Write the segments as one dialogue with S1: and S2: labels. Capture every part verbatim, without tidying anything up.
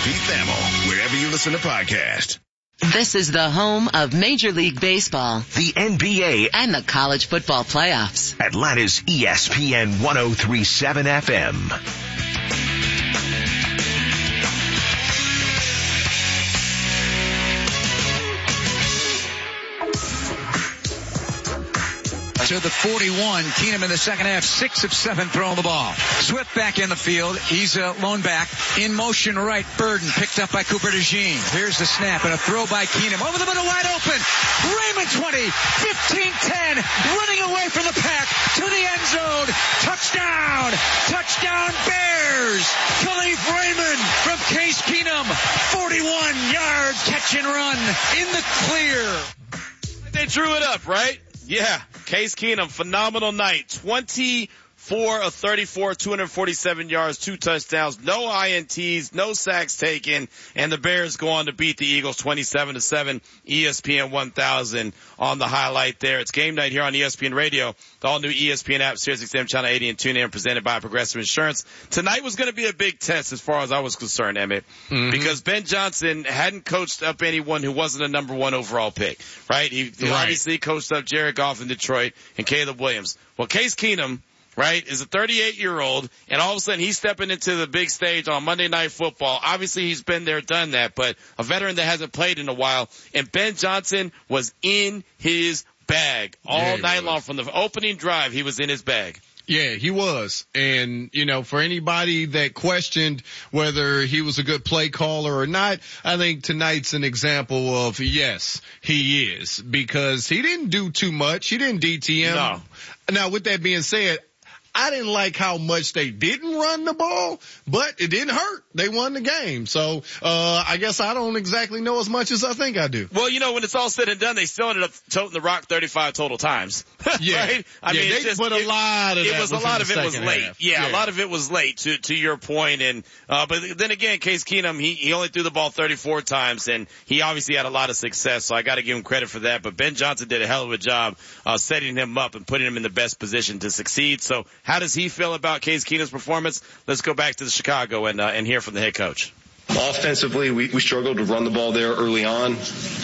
S1: Pete Thamel, wherever you listen to podcasts.
S2: This is the home of Major League Baseball,
S1: the N B A,
S2: and the college football playoffs.
S1: Atlanta's E S P N one oh three point seven F M.
S3: To the forty-one, Keenum in the second half, six of seven throwing the ball. Swift back in the field. He's a lone back. In motion right, Burden picked up by Cooper DeJean. Here's the snap and a throw by Keenum. Over the middle, wide open. Raymond twenty, fifteen ten, running away from the pack to the end zone. Touchdown! Touchdown Bears! Khalif Raymond from Case Keenum. forty-one yard catch and run in the clear.
S4: They drew it up, right? Yeah. Case Keenum, phenomenal night. twenty-four of thirty-four, two hundred forty-seven yards, two touchdowns, no I N Ts, no sacks taken, and the Bears go on to beat the Eagles twenty-seven to seven. E S P N one thousand on the highlight there. It's game night here on E S P N Radio. The all new E S P N app, Sirius X M Channel eighty, and tune in, presented by Progressive Insurance. Tonight was going to be a big test as far as I was concerned, Emmett, mm-hmm. because Ben Johnson hadn't coached up anyone who wasn't a number one overall pick, right? He, he right. obviously coached up Jared Goff in Detroit and Caleb Williams. Well, Case Keenum, right, is a thirty-eight-year-old, and all of a sudden he's stepping into the big stage on Monday Night Football. Obviously he's been there, done that, but a veteran that hasn't played in a while, and Ben Johnson was in his bag all yeah, night long. From the opening drive, he was in his bag.
S5: Yeah, he was. And, you know, for anybody that questioned whether he was a good play caller or not, I think tonight's an example of, yes, he is, because he didn't do too much. He didn't D T M.
S4: No.
S5: Now, with that being said, I didn't like how much they didn't run the ball, but it didn't hurt. They won the game. So, uh, I guess I don't exactly know as much as I think I do.
S4: Well, you know, when it's all said and done, they still ended up toting the rock thirty-five total times.
S5: Yeah.
S4: Right? I
S5: yeah,
S4: mean,
S5: they
S4: just,
S5: put a
S4: it,
S5: lot of
S4: it
S5: that.
S4: was a lot of it was late. Yeah,
S5: yeah,
S4: a lot of it was late to, to your point. And, uh, but then again, Case Keenum, he, he only threw the ball thirty-four times, and he obviously had a lot of success. So I got to give him credit for that. But Ben Johnson did a hell of a job, uh, setting him up and putting him in the best position to succeed. So how does he feel about Case Keenum's performance? Let's go back to the Chicago and, uh, and hear from the head coach.
S6: Offensively, we, we struggled to run the ball there early on,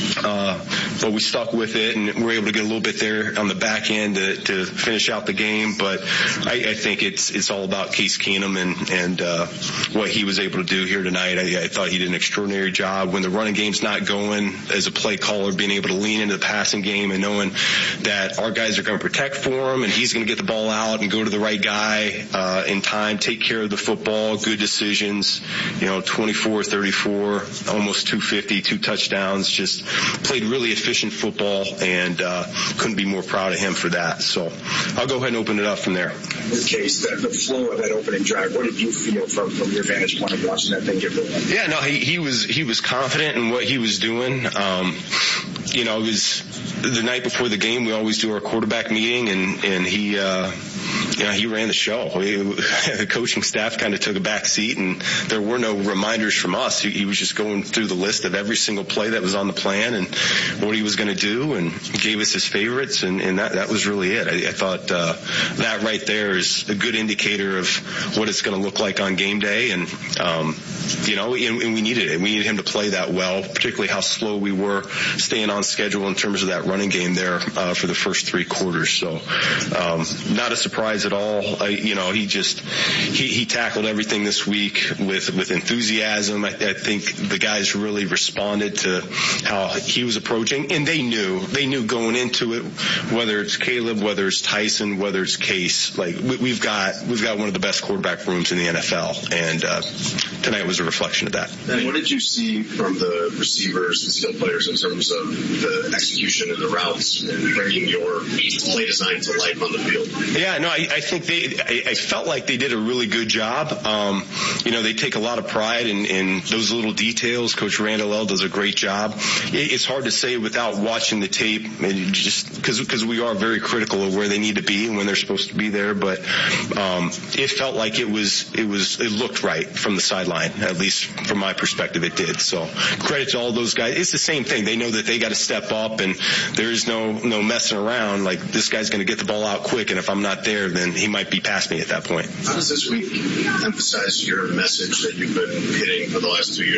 S6: uh, but we stuck with it and were able to get a little bit there on the back end to, to finish out the game. But I, I think it's it's all about Case Keenum and and uh, what he was able to do here tonight. I, I thought he did an extraordinary job when the running game's not going. As a play caller, being able to lean into the passing game and knowing that our guys are going to protect for him and he's going to get the ball out and go to the right guy uh, in time, take care of the football, good decisions. You know, twenty-four thirty-four, almost two fifty, two touchdowns, just played really efficient football, and uh, couldn't be more proud of him for that. So I'll go ahead and open it up from there.
S7: In this case, the, the flow of that opening drive, what did you feel from, from your vantage point of watching that thing get rolling?
S6: Yeah, no, he, he was he was confident in what he was doing. Um, you know, it was the night before the game. We always do our quarterback meeting, and and he. Uh, You know, he ran the show. We, the coaching staff kind of took a back seat, and there were no reminders from us. He, he was just going through the list of every single play that was on the plan and what he was going to do, and gave us his favorites, and, and that, that was really it. I, I thought uh, that right there is a good indicator of what it's going to look like on game day, and um, you know, and, and we needed it. We needed him to play that well, particularly how slow we were staying on schedule in terms of that running game there uh, for the first three quarters. So um, not a surprise at all. I, you know, he just he, he tackled everything this week with with enthusiasm. I, I think the guys really responded to how he was approaching, and they knew they knew going into it, whether it's Caleb, whether it's Tyson, whether it's Case, like we, we've got we've got one of the best quarterback rooms in the N F L, and uh, tonight was a reflection of that.
S7: And what did you see from the receivers and skill players in terms of the execution and the routes and bringing your play design to life on the field?
S6: Yeah, no, I, I think they, I, I felt like they did a really good job. Um, you know, they take a lot of pride in, in those little details. Coach Randall L. does a great job. It, it's hard to say without watching the tape, and just because because we are very critical of where they need to be and when they're supposed to be there. But um, it felt like it was it was it looked right from the sideline, at least from my perspective. It did. So credit to all those guys. It's the same thing. They know that they got to step up, and there is no no messing around. Like, this guy's going to get the ball out quick, and if I'm not there, then he might be past me at that point.
S7: How does this week emphasize your message that you've been hitting for the last two years?